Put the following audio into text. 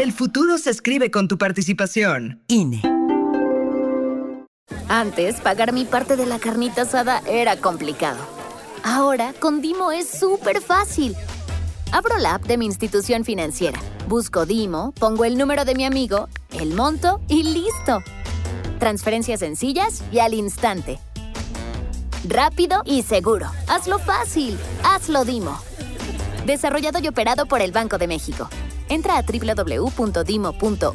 El futuro se escribe con tu participación. INE. Antes, pagar mi parte de la carnita asada era complicado. Ahora, con Dimo es súper fácil. Abro la app de mi institución financiera, busco Dimo, pongo el número de mi amigo, el monto y ¡listo! Transferencias sencillas y al instante. Rápido y seguro. Hazlo fácil. Hazlo Dimo. Desarrollado y operado por el Banco de México. Entra a www.dimo.org.mx.